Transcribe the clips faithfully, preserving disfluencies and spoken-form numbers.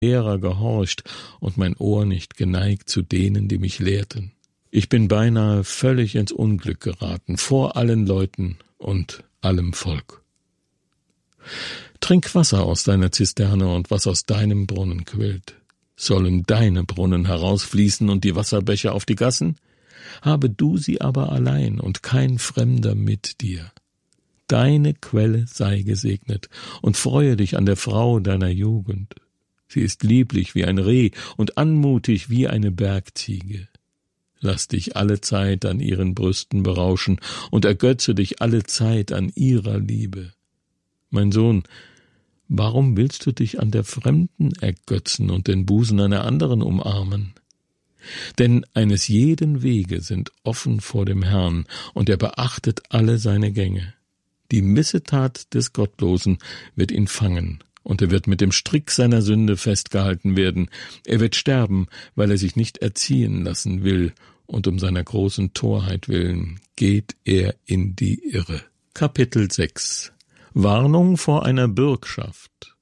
Lehrer gehorcht und mein Ohr nicht geneigt zu denen, die mich lehrten. Ich bin beinahe völlig ins Unglück geraten, vor allen Leuten und allem Volk. Trink Wasser aus deiner Zisterne und was aus deinem Brunnen quillt. Sollen deine Brunnen herausfließen und die Wasserbecher auf die Gassen? Habe du sie aber allein und kein Fremder mit dir. Deine Quelle sei gesegnet und freue dich an der Frau deiner Jugend. Sie ist lieblich wie ein Reh und anmutig wie eine Bergziege. Lass dich alle Zeit an ihren Brüsten berauschen und ergötze dich alle Zeit an ihrer Liebe. Mein Sohn, warum willst du dich an der Fremden ergötzen und den Busen einer anderen umarmen? Denn eines jeden Wege sind offen vor dem Herrn, und er beachtet alle seine Gänge. Die Missetat des Gottlosen wird ihn fangen, und er wird mit dem Strick seiner Sünde festgehalten werden. Er wird sterben, weil er sich nicht erziehen lassen will, und um seiner großen Torheit willen geht er in die Irre. Kapitel sechs. Warnung vor einer Bürgschaft.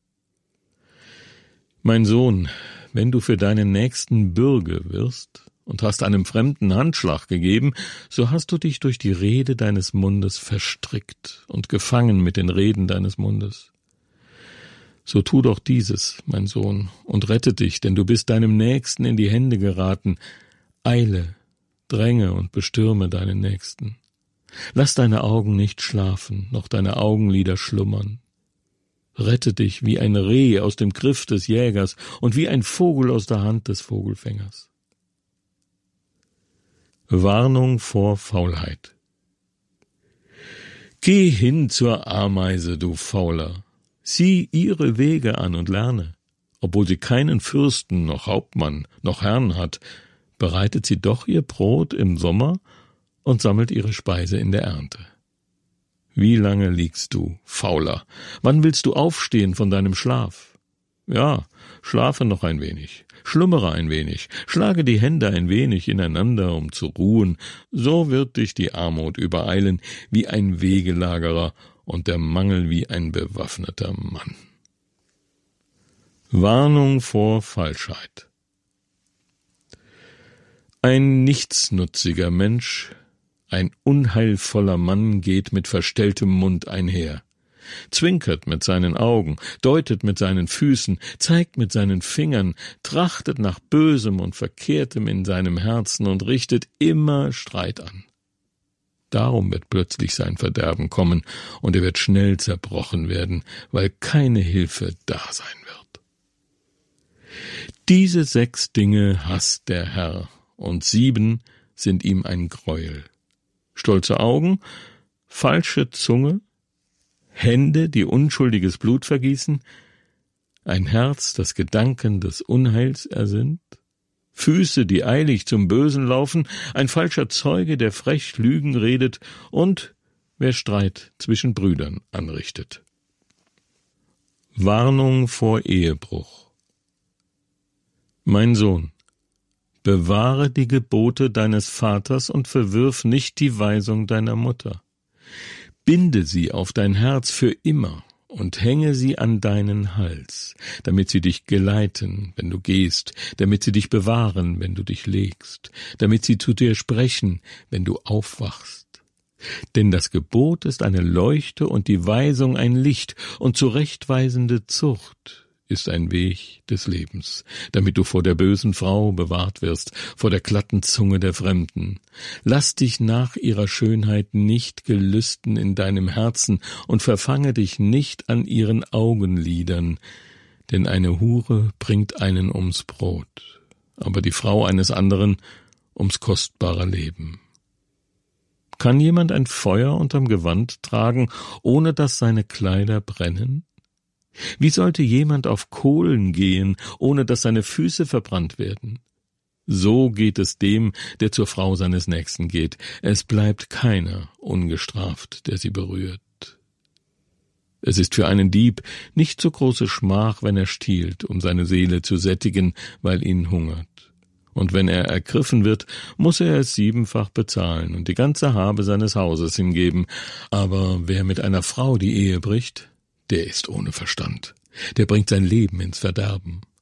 Mein Sohn, wenn du für deinen Nächsten Bürge wirst und hast einem Fremden Handschlag gegeben, so hast du dich durch die Rede deines Mundes verstrickt und gefangen mit den Reden deines Mundes. So tu doch dieses, mein Sohn, und rette dich, denn du bist deinem Nächsten in die Hände geraten. Eile, dränge und bestürme deinen Nächsten. Lass deine Augen nicht schlafen, noch deine Augenlider schlummern. Rette dich wie ein Reh aus dem Griff des Jägers und wie ein Vogel aus der Hand des Vogelfängers. Warnung vor Faulheit. Geh hin zur Ameise, du Fauler. Sieh ihre Wege an und lerne. Obwohl sie keinen Fürsten, noch Hauptmann, noch Herrn hat, bereitet sie doch ihr Brot im Sommer und sammelt ihre Speise in der Ernte. Wie lange liegst du, Fauler? Wann willst du aufstehen von deinem Schlaf? Ja, schlafe noch ein wenig, schlummere ein wenig, schlage die Hände ein wenig ineinander, um zu ruhen, so wird dich die Armut übereilen wie ein Wegelagerer und der Mangel wie ein bewaffneter Mann. Warnung vor Falschheit. Ein nichtsnutziger Mensch, ein unheilvoller Mann geht mit verstelltem Mund einher, zwinkert mit seinen Augen, deutet mit seinen Füßen, zeigt mit seinen Fingern, trachtet nach Bösem und Verkehrtem in seinem Herzen und richtet immer Streit an. Darum wird plötzlich sein Verderben kommen, und er wird schnell zerbrochen werden, weil keine Hilfe da sein wird. Diese sechs Dinge hasst der Herr, und sieben sind ihm ein Greuel. Stolze Augen, falsche Zunge, Hände, die unschuldiges Blut vergießen, ein Herz, das Gedanken des Unheils ersinnt, Füße, die eilig zum Bösen laufen, ein falscher Zeuge, der frech Lügen redet, und wer Streit zwischen Brüdern anrichtet. Warnung vor Ehebruch. Mein Sohn, bewahre die Gebote deines Vaters und verwirf nicht die Weisung deiner Mutter. Binde sie auf dein Herz für immer und hänge sie an deinen Hals, damit sie dich geleiten, wenn du gehst, damit sie dich bewahren, wenn du dich legst, damit sie zu dir sprechen, wenn du aufwachst. Denn das Gebot ist eine Leuchte und die Weisung ein Licht, und zurechtweisende Zucht ist ein Weg des Lebens, damit du vor der bösen Frau bewahrt wirst, vor der glatten Zunge der Fremden. Lass dich nach ihrer Schönheit nicht gelüsten in deinem Herzen und verfange dich nicht an ihren Augenlidern, denn eine Hure bringt einen ums Brot, aber die Frau eines anderen ums kostbare Leben. Kann jemand ein Feuer unterm Gewand tragen, ohne dass seine Kleider brennen? Wie sollte jemand auf Kohlen gehen, ohne dass seine Füße verbrannt werden? So geht es dem, der zur Frau seines Nächsten geht. Es bleibt keiner ungestraft, der sie berührt. Es ist für einen Dieb nicht so große Schmach, wenn er stiehlt, um seine Seele zu sättigen, weil ihn hungert. Und wenn er ergriffen wird, muss er es siebenfach bezahlen und die ganze Habe seines Hauses ihm geben. Aber wer mit einer Frau die Ehe bricht, der ist ohne Verstand. Der bringt sein Leben ins Verderben.